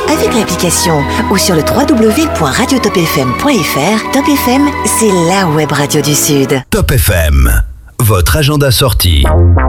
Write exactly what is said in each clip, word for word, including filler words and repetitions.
avec l'application ou sur le w w w point radio top f m point f r. Top F M, c'est la web radio du Sud. Top F M, votre agenda sortie.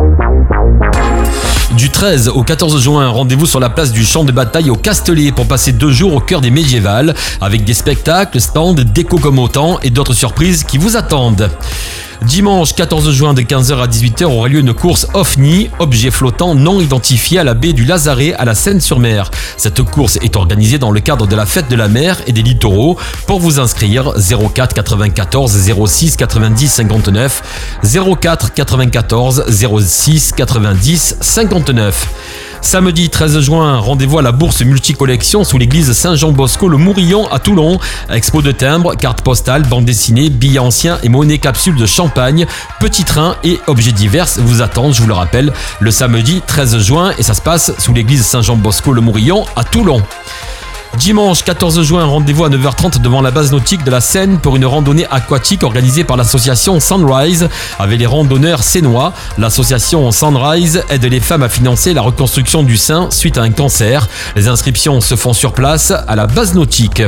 Du treize au quatorze juin, rendez-vous sur la place du champ de bataille au Castellet pour passer deux jours au cœur des médiévales avec des spectacles, stands, déco comme autant et d'autres surprises qui vous attendent. Dimanche quatorze juin de quinze heures à dix-huit heures aura lieu une course O V N I, objet flottant non identifié à la baie du Lazaret à la Seine-sur-Mer. Cette course est organisée dans le cadre de la fête de la mer et des littoraux. Pour vous inscrire, zéro quatre quatre-vingt-quatorze zéro six quatre-vingt-dix cinquante-neuf, zéro quatre quatre-vingt-quatorze zéro six quatre-vingt-dix cinquante-neuf. Samedi treize juin, rendez-vous à la bourse multicollection sous l'église Saint-Jean-Bosco le Mourillon à Toulon. Expo de timbres, cartes postales, bandes dessinées, billets anciens et monnaies capsules de champagne, petits trains et objets divers vous attendent, je vous le rappelle, le samedi treize juin et ça se passe sous l'église Saint-Jean-Bosco le Mourillon à Toulon. Dimanche quatorze juin, rendez-vous à neuf heures trente devant la base nautique de la Seine pour une randonnée aquatique organisée par l'association Sunrise avec les randonneurs sénois. L'association Sunrise aide les femmes à financer la reconstruction du sein suite à un cancer. Les inscriptions se font sur place à la base nautique.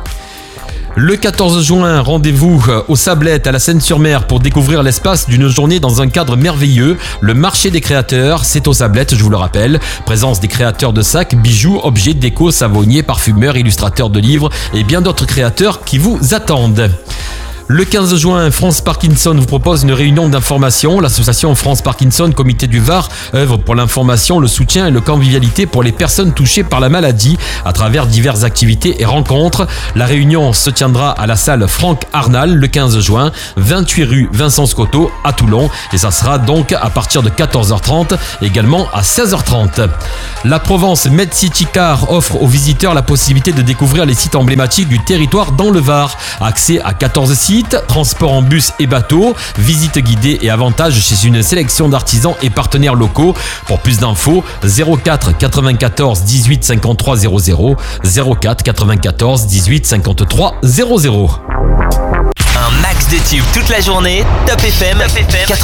Le quatorze juin, rendez-vous aux Sablettes à la Seine-sur-Mer pour découvrir l'espace d'une journée dans un cadre merveilleux. Le marché des créateurs, c'est aux Sablettes, je vous le rappelle. Présence des créateurs de sacs, bijoux, objets, déco, savonniers, parfumeurs, illustrateurs de livres et bien d'autres créateurs qui vous attendent. Le quinze juin, France Parkinson vous propose une réunion d'information. L'association France Parkinson, Comité du Var, œuvre pour l'information, le soutien et le convivialité pour les personnes touchées par la maladie à travers diverses activités et rencontres. La réunion se tiendra à la salle Franck Arnal le quinze juin, vingt-huit rue Vincent Scotto à Toulon. Et ça sera donc à partir de quatorze heures trente, également à seize heures trente. La Provence Med City Car offre aux visiteurs la possibilité de découvrir les sites emblématiques du territoire dans le Var. Accès à quatorze sites, transport en bus et bateau, visite guidée et avantages chez une sélection d'artisans et partenaires locaux. Pour plus d'infos, zéro quatre quatre-vingt-quatorze dix-huit cinquante-trois zéro zéro, zéro quatre quatre-vingt-quatorze dix-huit cinquante-trois zéro zéro. Un max de tubes toute la journée, Top F M. Top F M.